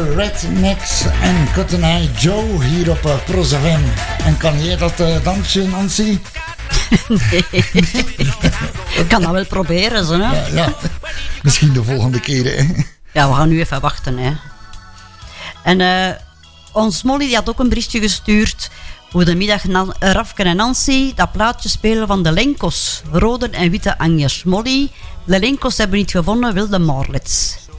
Rednecks en Cotton Eye Joe hier op Pros FM. En kan jij dat dansje, Nancy? Nee. Ik kan dat wel proberen, zo, hè? Ja. Misschien de volgende keer, hè? Ja, we gaan nu even wachten, hè. En ons Molly die had ook een berichtje gestuurd. Goedemiddag, Rafke en Nancy. Dat plaatje spelen van de Lenkos. Rode en witte anjers. Molly, de Lenkos hebben niet gevonden, wil de Marlets.